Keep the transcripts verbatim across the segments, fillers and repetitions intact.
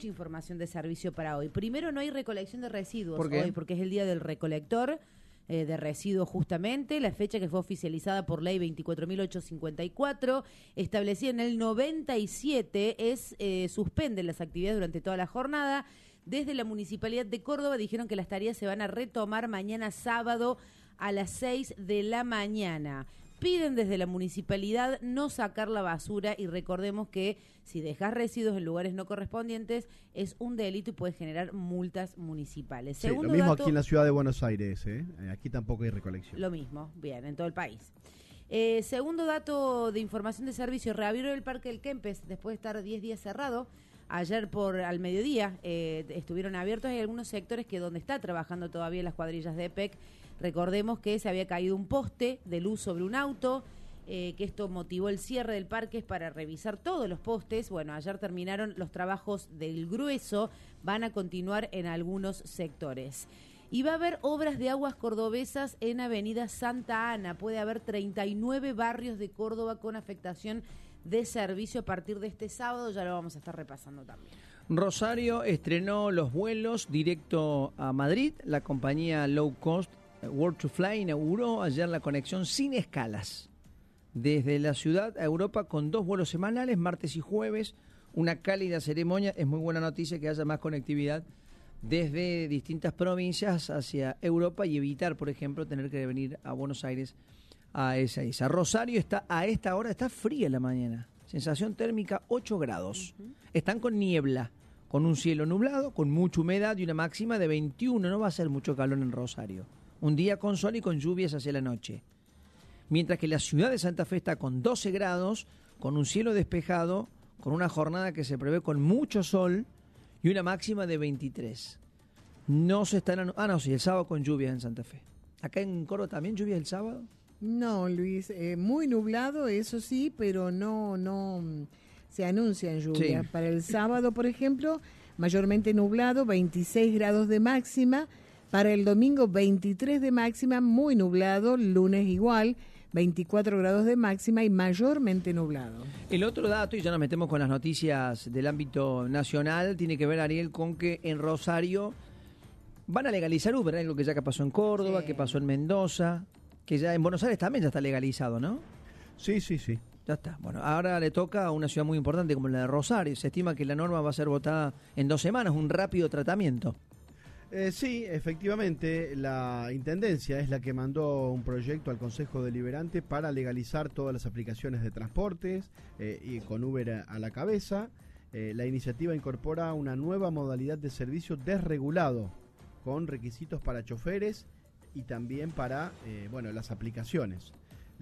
mucha información de servicio para hoy. Primero, no hay recolección de residuos ¿Por qué? hoy, porque es el día del recolector eh, de residuos justamente, la fecha que fue oficializada por ley veinticuatro mil ochocientos cincuenta y cuatro, establecida en el noventa y siete, es eh, suspenden las actividades durante toda la jornada. Desde la Municipalidad de Córdoba dijeron que las tareas se van a retomar mañana sábado a las seis de la mañana. Piden desde la municipalidad no sacar la basura y recordemos que si dejas residuos en lugares no correspondientes es un delito y puede generar multas municipales. Sí, Segundo lo mismo dato, aquí en la ciudad de Buenos Aires, ¿eh? Aquí tampoco hay recolección. lo mismo, bien, en todo el país. Eh, segundo dato de información de servicio, reabrió el Parque del Kempes después de estar diez días cerrado. Ayer por al mediodía eh, estuvieron abiertos. Hay algunos sectores que donde está trabajando todavía las cuadrillas de E P E C. Recordemos que se había caído un poste de luz sobre un auto, eh, que esto motivó el cierre del parque para revisar todos los postes. Bueno, ayer terminaron los trabajos del grueso, van a continuar en algunos sectores. Y va a haber obras de aguas cordobesas en Avenida Santa Ana. Puede haber treinta y nueve barrios de Córdoba con afectación de servicio a partir de este sábado. Ya lo vamos a estar repasando también. Rosario estrenó los vuelos directo a Madrid. La compañía low cost World to Fly inauguró ayer la conexión sin escalas desde la ciudad a Europa con dos vuelos semanales, martes y jueves. Una cálida ceremonia. Es muy buena noticia que haya más conectividad desde distintas provincias hacia Europa y evitar, por ejemplo, tener que venir a Buenos Aires a esa isla. Rosario está a esta hora, está fría en la mañana. Sensación térmica ocho grados. Uh-huh. Están con niebla, con un cielo nublado, con mucha humedad y una máxima de veintiuno. No va a ser mucho calor en Rosario. Un día con sol y con lluvias hacia la noche. Mientras que la ciudad de Santa Fe está con doce grados, con un cielo despejado, con una jornada que se prevé con mucho sol y una máxima de veintitrés. No se están... Ah, no, sí, el sábado con lluvias en Santa Fe. ¿Acá en Córdoba también lluvias el sábado? No, Luis, eh, muy nublado, eso sí, pero no no se anuncia en lluvia. Sí. Para el sábado, por ejemplo, mayormente nublado, veintiséis grados de máxima. Para el domingo, veintitrés de máxima, muy nublado. Lunes igual, veinticuatro grados de máxima y mayormente nublado. El otro dato, y ya nos metemos con las noticias del ámbito nacional, tiene que ver, Ariel, con que en Rosario van a legalizar Uber, algo que ya que pasó en Córdoba, sí. que pasó en Mendoza, que ya en Buenos Aires también ya está legalizado, ¿no? Sí, sí, sí. Ya está. Bueno, ahora le toca a una ciudad muy importante como la de Rosario. Se estima que la norma va a ser votada en dos semanas, un rápido tratamiento. Eh, sí, efectivamente, la Intendencia es la que mandó un proyecto al Consejo Deliberante para legalizar todas las aplicaciones de transportes eh, y con Uber a, a la cabeza. Eh, la iniciativa incorpora una nueva modalidad de servicio desregulado con requisitos para choferes y también para eh, bueno, las aplicaciones.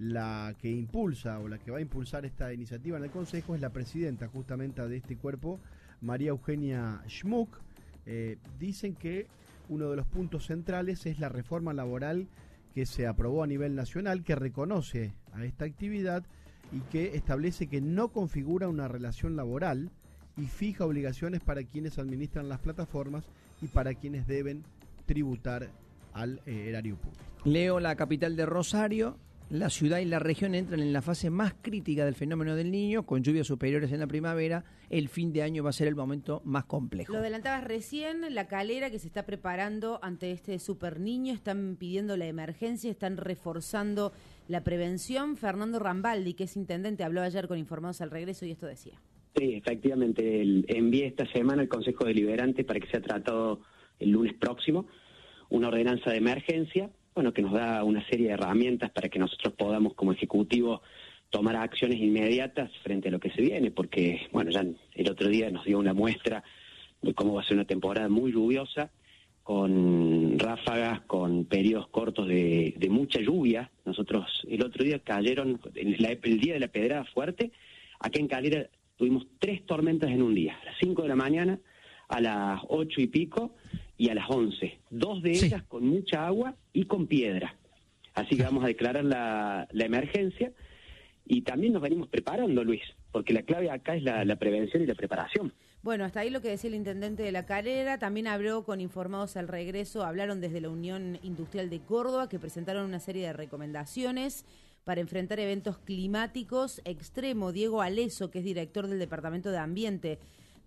La que impulsa o la que va a impulsar esta iniciativa en el Consejo es la presidenta justamente de este cuerpo, María Eugenia Schmuck. Eh, dicen que uno de los puntos centrales es la reforma laboral que se aprobó a nivel nacional, que reconoce a esta actividad y que establece que no configura una relación laboral y fija obligaciones para quienes administran las plataformas y para quienes deben tributar al eh, erario público. Leo, la capital de Rosario. La ciudad y la región entran en la fase más crítica del fenómeno del Niño, con lluvias superiores en la primavera. El fin de año va a ser el momento más complejo. Lo adelantabas recién, La Calera, que se está preparando ante este super niño, están pidiendo la emergencia, están reforzando la prevención. Fernando Rambaldi, que es intendente, habló ayer con Informados al Regreso y esto decía. Sí, efectivamente, el, envié esta semana al Consejo Deliberante para que sea tratado el lunes próximo una ordenanza de emergencia, bueno, que nos da una serie de herramientas para que nosotros podamos como Ejecutivo tomar acciones inmediatas frente a lo que se viene, porque, bueno, ya el otro día nos dio una muestra de cómo va a ser una temporada muy lluviosa, con ráfagas, con periodos cortos de, de mucha lluvia. Nosotros el otro día cayeron, el, el día de la pedrada fuerte, acá en Calera tuvimos tres tormentas en un día, a las cinco de la mañana, a las ocho y pico y a las once. Dos de ellas sí. con mucha agua y con piedra. Así que vamos a declarar la, la emergencia y también nos venimos preparando, Luis, porque la clave acá es la, la prevención y la preparación. Bueno, hasta ahí lo que decía el intendente de La Calera. También habló con Informados al Regreso, hablaron desde la Unión Industrial de Córdoba, que presentaron una serie de recomendaciones para enfrentar eventos climáticos extremos. Diego Aleso, que es director del Departamento de Ambiente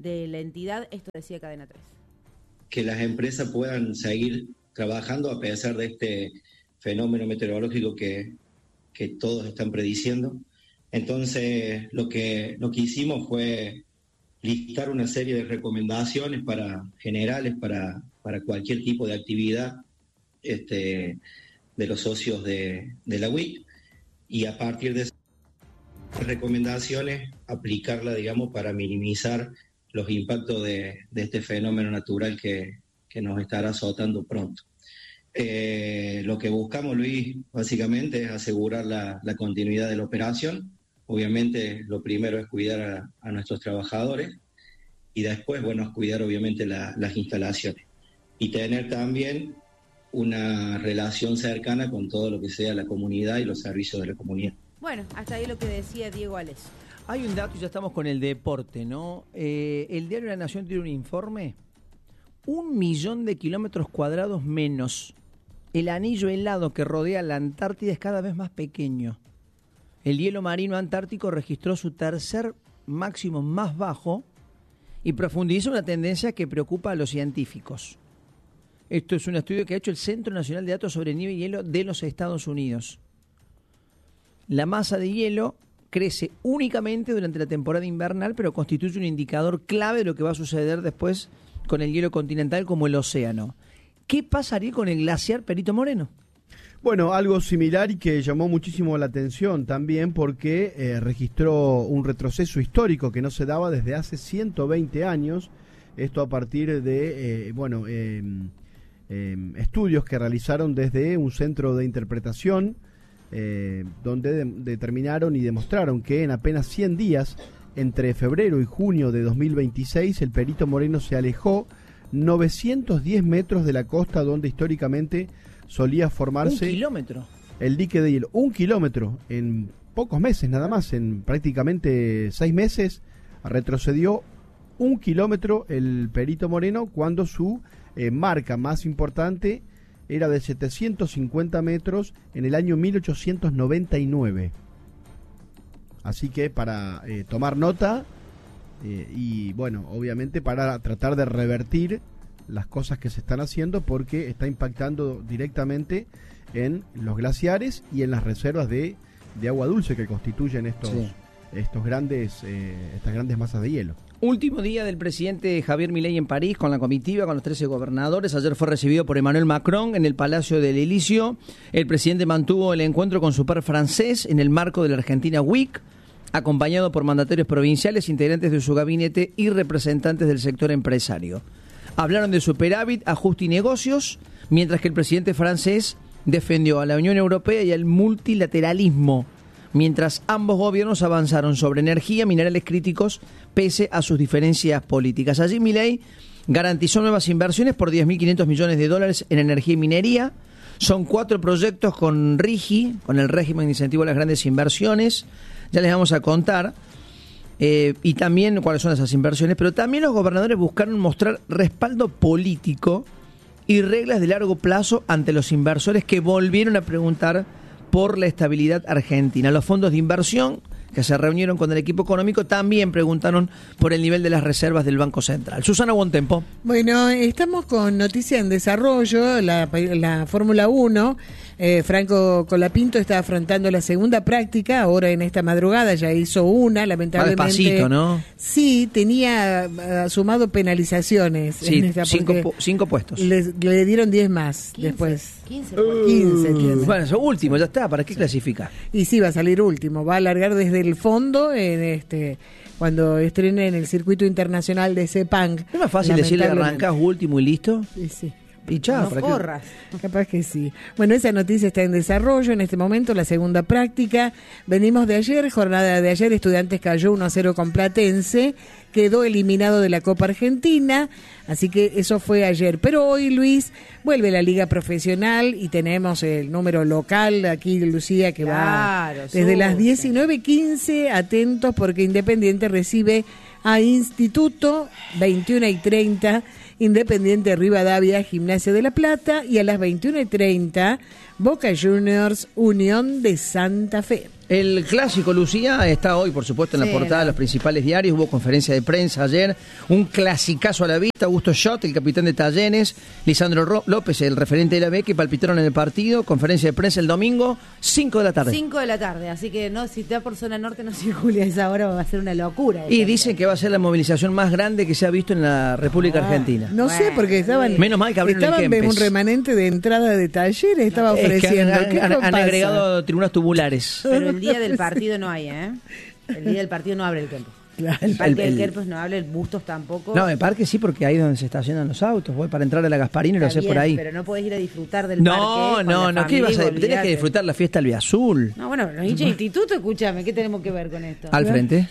de la entidad. Esto decía Cadena tres. Que las empresas puedan seguir trabajando a pesar de este fenómeno meteorológico que, que todos están prediciendo. Entonces, lo que, lo que hicimos fue listar una serie de recomendaciones para, generales para, para cualquier tipo de actividad este, de los socios de, de la U I C, y a partir de esas recomendaciones aplicarla, digamos, para minimizar los impactos de, de este fenómeno natural que, que nos estará azotando pronto. Eh, lo que buscamos, Luis, básicamente es asegurar la, la continuidad de la operación. Obviamente, lo primero es cuidar a, a nuestros trabajadores y después, bueno, es cuidar obviamente la, las instalaciones y tener también una relación cercana con todo lo que sea la comunidad y los servicios de la comunidad. Bueno, hasta ahí lo que decía Diego Ales. Hay un dato, y ya estamos con el deporte, ¿no? Eh, el diario La Nación tiene un informe. Un millón de kilómetros cuadrados menos. El anillo helado que rodea la Antártida es cada vez más pequeño. El hielo marino antártico registró su tercer máximo más bajo y profundiza una tendencia que preocupa a los científicos. Esto es un estudio que ha hecho el Centro Nacional de Datos sobre Nieve y Hielo de los Estados Unidos. La masa de hielo crece únicamente durante la temporada invernal, pero constituye un indicador clave de lo que va a suceder después con el hielo continental como el océano. ¿Qué pasaría con el glaciar Perito Moreno? Bueno, algo similar y que llamó muchísimo la atención también porque eh, registró un retroceso histórico que no se daba desde hace ciento veinte años. Esto a partir de, eh, bueno, eh, eh, estudios que realizaron desde un centro de interpretación eh, donde de, determinaron y demostraron que en apenas cien días, entre febrero y junio de dos mil veintiséis, el Perito Moreno se alejó novecientos diez metros de la costa donde históricamente solía formarse... Un kilómetro. El dique de hielo. Un kilómetro en pocos meses nada más, en prácticamente seis meses, retrocedió un kilómetro el Perito Moreno cuando su eh, marca más importante era de setecientos cincuenta metros en el año mil ochocientos noventa y nueve. Así que para eh, tomar nota eh, y bueno, obviamente para tratar de revertir las cosas que se están haciendo porque está impactando directamente en los glaciares y en las reservas de, de agua dulce que constituyen estos, sí. estos grandes, eh, estas grandes masas de hielo. Último día del presidente Javier Milei en París con la comitiva, con los trece gobernadores. Ayer fue recibido por Emmanuel Macron en el Palacio del Elíseo. El presidente mantuvo el encuentro con su par francés en el marco de la Argentina Week, acompañado por mandatarios provinciales, integrantes de su gabinete y representantes del sector empresario. Hablaron de superávit, ajuste y negocios, mientras que el presidente francés defendió a la Unión Europea y al multilateralismo, mientras ambos gobiernos avanzaron sobre energía, minerales críticos, pese a sus diferencias políticas. Allí Milei garantizó nuevas inversiones por diez mil quinientos millones de dólares en energía y minería. Son cuatro proyectos con RIGI, con el régimen de incentivo a las grandes inversiones. Ya les vamos a contar. Eh, y también cuáles son esas inversiones, pero también los gobernadores buscaron mostrar respaldo político y reglas de largo plazo ante los inversores que volvieron a preguntar por la estabilidad argentina. Los fondos de inversión que se reunieron con el equipo económico también preguntaron por el nivel de las reservas del Banco Central. Susana Buontempo. Bueno, estamos con noticia en desarrollo, la, la Fórmula uno. Eh, Franco Colapinto está afrontando la segunda práctica, ahora en esta madrugada ya hizo una, lamentablemente. Va despacito, ¿no? Sí, tenía uh, sumado penalizaciones. Sí, en esta cinco, cinco puestos. Le, le dieron diez más quince, después. quince, uh, quince tiene. Bueno, eso último, ya está, ¿para qué sí. clasificar? Y sí, va a salir último, va a alargar desde el fondo en este... cuando estrene en el circuito internacional de Sepang. ¿Es más fácil decirle arrancas último y listo? Sí, sí. Y chao, no corras. Capaz que sí. Bueno, esa noticia está en desarrollo en este momento, la segunda práctica. Venimos de ayer, jornada de ayer, Estudiantes cayó uno a cero con Platense, quedó eliminado de la Copa Argentina, así que eso fue ayer. Pero hoy, Luis, vuelve la Liga Profesional y tenemos el número local aquí, Lucía, que claro, va desde las diecinueve quince, atentos porque Independiente recibe a Instituto, veintiuna y treinta, Independiente Rivadavia, Gimnasia de la Plata, y a las veintiuna y treinta, Boca Juniors, Unión de Santa Fe. El clásico, Lucía, está hoy, por supuesto, en Sí, la portada de no. los principales diarios. Hubo conferencia de prensa ayer. Un clasicazo a la vista. Augusto Schott, el capitán de Talleres. Lisandro Ro- López, el referente de la B, que palpitaron en el partido. Conferencia de prensa el domingo, cinco de la tarde. cinco de la tarde, así que no, si está por zona norte no circule a esa hora, va a ser una locura. Y dicen que va a ser la movilización más grande que se ha visto en la República Ah. Argentina. No sé, Bueno, porque estaban... Menos mal que abrieron el Estaban Kempes. un remanente de entrada de Talleres, estaba Es que ofreciendo. han, ¿Qué han- han pasa? agregado tribunas tubulares. Pero el día del partido no hay, ¿eh? El día del partido no abre el Kempes. Claro. El parque El- del el- Kempes no abre, el Bustos tampoco. No, en parque sí, porque ahí es donde se estacionan los autos. Voy para entrar a la Gasparini y lo Está sé por bien, ahí. Pero no podés ir a disfrutar del parque. No, con no, la no, ¿qué familia ibas a y Tenés que olvidate. disfrutar la fiesta albiazul. No, bueno, los hinchas de instituto, escúchame, ¿qué tenemos que ver con esto? Al frente.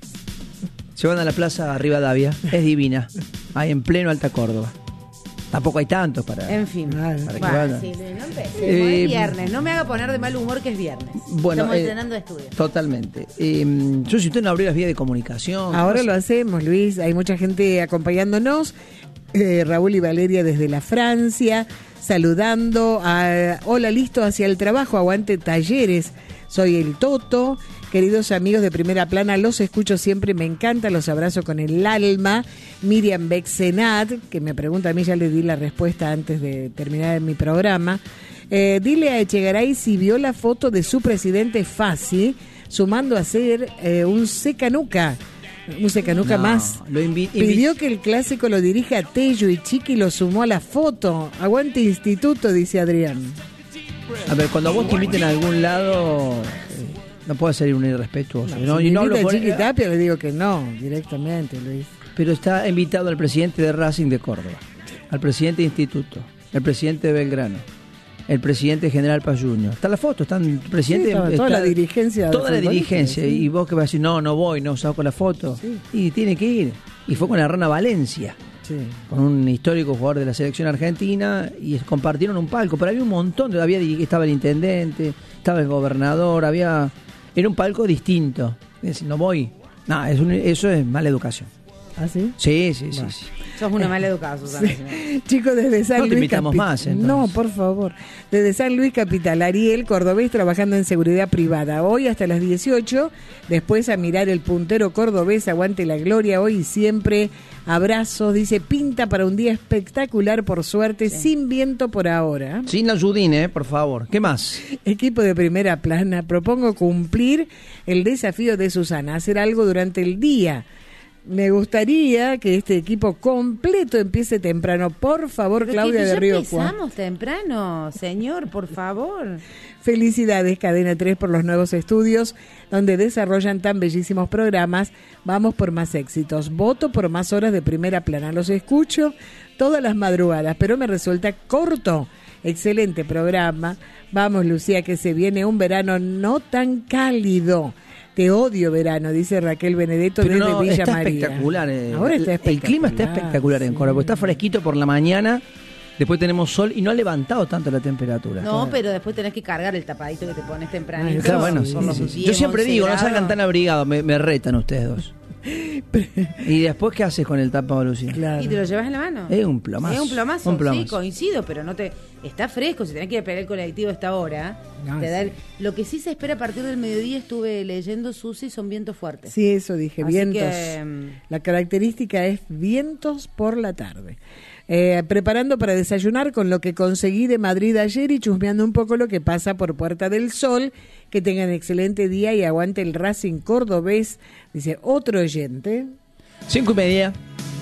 Se van a la plaza Rivadavia. Es divina. Ahí en pleno Alta Córdoba. Tampoco hay tantos para... En fin. Claro. Para que Bueno, vayan. sí, no empecemos, Eh, es viernes. No me haga poner de mal humor que es viernes. Bueno, Estamos eh, estrenando estudio. Totalmente. Eh, yo, si usted no abrió las vías de comunicación... Ahora ¿qué lo pasa? hacemos, Luis. Hay mucha gente acompañándonos. Eh, Raúl y Valeria desde la Francia, saludando. A, hola, listo hacia el trabajo. Aguante Talleres. Soy el Toto. Queridos amigos de Primera Plana, los escucho siempre, me encanta, los abrazo con el alma. Miriam Bexenat, que me pregunta, a mí ya le di la respuesta antes de terminar mi programa. Eh, dile a Echegaray si vio la foto de su presidente Fassi, sumando a ser eh, un secanuca. Un secanuca No, más. lo invi- Pidió invi- que el clásico lo dirija Tello y Chiqui lo sumó a la foto. Aguante instituto, dice Adrián. A ver, cuando a vos te inviten a algún lado... eh, no puede ser un irrespetuoso. No, si y no me hablo invita por- Chiqui Tapia, le digo que no, directamente, Luis. Pero está invitado el presidente de Racing de Córdoba, al presidente de Instituto, el presidente de Belgrano, el presidente de General Paz Junior. Está la foto, están el presidente... Sí, toda- toda está- la dirigencia Toda la futbolística, dirigencia. sí. Y vos que vas a decir, no, no voy, no saco la foto. Sí. Y tiene que ir. Y fue con la Rana Valencia, Sí. con un histórico jugador de la selección argentina, y compartieron un palco. Pero había un montón, de- había estaba el intendente, estaba el gobernador, había... Era un palco distinto. Es decir, no voy. No, es un- eso es mala educación. ¿Ah, sí? Sí, sí, sí. sí. Sos una mala educada, Susana. señora. Chicos, desde San No te Luis invitamos Capi- más, entonces. No, por favor. Desde San Luis Capital, Ariel Cordobés trabajando en seguridad privada. Hoy hasta las dieciocho, después a mirar el puntero cordobés, aguante la gloria, hoy y siempre. Abrazos, dice, pinta para un día espectacular, por suerte, sin viento por ahora. Sin la Judine, eh, por favor. ¿Qué más? Equipo de Primera Plana, propongo cumplir el desafío de Susana, hacer algo durante el día. Me gustaría que este equipo completo empiece temprano. Por favor, Pero Claudia que de ya Río Cuarto. empezamos temprano, señor, por favor. Felicidades, Cadena tres, por los nuevos estudios, donde desarrollan tan bellísimos programas. Vamos por más éxitos. Voto por más horas de Primera Plana. Los escucho todas las madrugadas, pero me resulta corto. Excelente programa. Vamos, Lucía, que se viene un verano no tan cálido. Te odio verano, dice Raquel Benedetto Pero desde no, Villa está María. espectacular. eh. Ahora está el, espectacular. el clima está espectacular en sí. Córdoba. Está fresquito por la mañana, después tenemos sol y no ha levantado tanto la temperatura. No, pero después tenés que cargar el tapadito que te pones tempranito. Claro, bueno, por sí, los sí, sí. diez, Yo siempre once digo, no grados. salgan tan abrigados, me, me retan ustedes dos. ¿Y después qué haces con el tapado, Lucía? Claro. ¿Y te lo llevas en la mano? Es un plomazo. Es un plomazo, Un plomazo. sí, coincido, pero no te... Está fresco, si tenés que ir a pegar el colectivo a esta hora. No, te da sí. el- Lo que sí se espera a partir del mediodía, estuve leyendo, Susi, son vientos fuertes. Sí, eso dije, Así vientos. que, mm, La característica es vientos por la tarde. Eh, preparando para desayunar con lo que conseguí de Madrid ayer y chusmeando un poco lo que pasa por Puerta del Sol. Que tengan excelente día y aguante el Racing cordobés, dice otro oyente. Cinco y media.